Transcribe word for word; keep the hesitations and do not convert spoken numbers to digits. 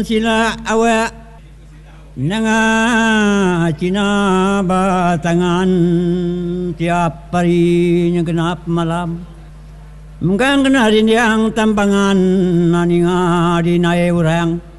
sila awak nanga cina batangan tiap hari yang genap malam mungkin kena yang tampangan naninga dinai orang